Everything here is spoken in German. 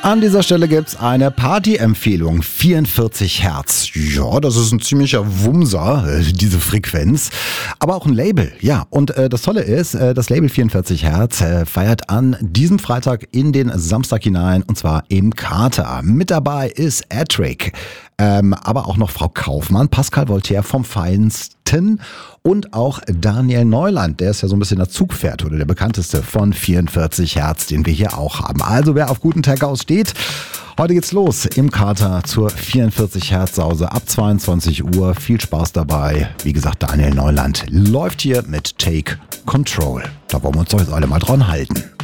An dieser Stelle gibt's eine Party-Empfehlung. 44 Hertz. Ja, das ist ein ziemlicher Wumser, diese Frequenz. Aber auch ein Label, ja. Und das Tolle ist, das Label 44 Hertz feiert an diesem Freitag in den Samstag hinein, und zwar im Kater. Mit dabei ist Edric, aber auch noch Frau Kaufmann, Pascal Voltaire vom Feinsten und auch Daniel Neuland. Der ist ja so ein bisschen der Zugpferd oder der bekannteste von 44 Hertz, den wir hier auch haben. Also wer auf guten Tag aussteht, heute geht's los im Kater zur 44 Hertz Sause ab 22 Uhr. Viel Spaß dabei. Wie gesagt, Daniel Neuland läuft hier mit Take Control. Da wollen wir uns doch jetzt alle mal dran halten.